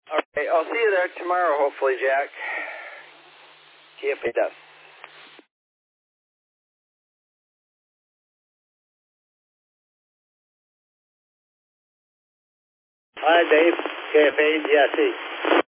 All right, I'll see you there tomorrow, hopefully, Jack. If it does. Hi, Dave. KFA GRC.